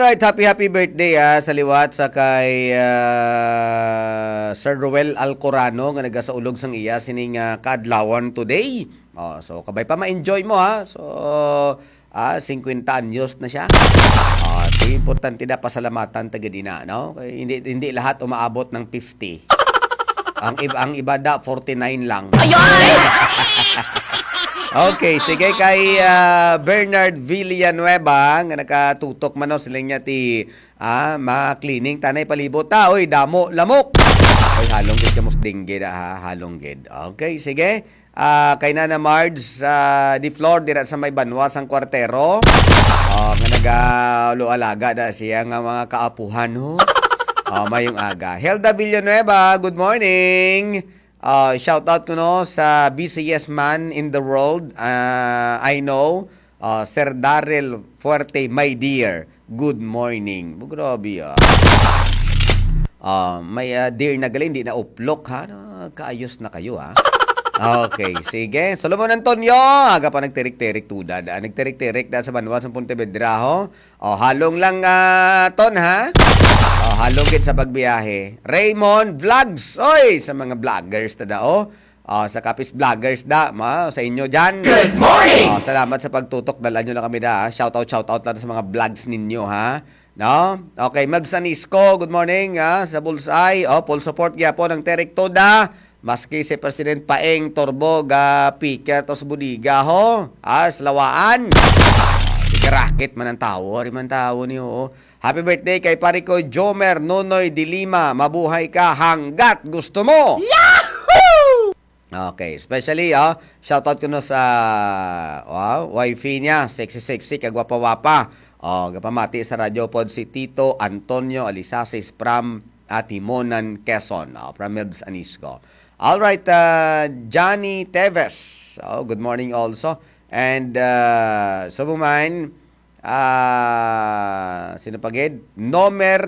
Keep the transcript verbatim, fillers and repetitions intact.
Alright, happy happy birthday ah, sa liwat sa kay ah, Sir Roel Alcorano nga nagasaulog sang iya sining ah, kadlawon today. Oh, so kabay pa ma-enjoy mo ha. So ah fifty anyos na siya. Ah, so importante na pasalamatan taga dina, no? Kay hindi hindi lahat umaabot ng fifty. Ang iba ang ibada forty-nine lang. Okay, sige kay uh, Bernard Villanueva nga nakatutok man no sila niya ti ah, ma-cleaning tanay palibot ta. Oy, damo, lamok. Oy, halong gid kamos dinggid ha, halong gid. Okay, sige. Ah, kay Nana Marge sa uh, di floor dira sa may banwa sang kwartero. Oh, nga nagalualaga da siya nga mga kaapuhan ho. Oh, mayong aga. Helda Villanueva, good morning. Uh, shout out ko no sa busiest man in the world. Uh, I know, uh, Sir Darrell Fuerte, my dear. Good morning. Grabe ah. Uh, may uh, dear na galing, hindi na uplok ha. No, kaayos na kayo ha. Okay, sige. Solomon Antonio, aga pa nagtirik-tirik tuda. Da. Nagtirik-tirik da sa Banwa sa Pontevedra ho. Oh, halong lang uh, ton ha. Oh, halong gid sa pagbiyahe. Raymond Vlogs. Oy, sa mga vloggers ta da oh. Oh, sa Kapis Vloggers da, ma, sa inyo diyan. Good morning. Oh, salamat sa pagtutok. Dala nyo lang kami da. Shout out, shout out lang sa mga vlogs ninyo ha. No? Okay, Mabs Anisco, good morning ha, sa Bullseye. Oh, full support gyapon ng Terek Toda. Maski si President Paeng Torbo ga piker tos budiga ho. Ah, slawaan. Racket man ang tao, ri man tao niyo. Oh. Happy birthday kay pare ko Jomer Nonoy Dilima. Mabuhay ka hanggat gusto mo. Yahoo! Okay, especially oh, shout out ko no sa wow, wifey niya, sexy sexy kagwapa-wapa. Oh, gapamati sa radyo pod si Tito Antonio Alisasis from Atimonan, Quezon. Oh, from Melbs Anisco. All right, uh, Johnny Teves. Oh, good morning also. And uh, so bumain, uh, sino pagid? Nomer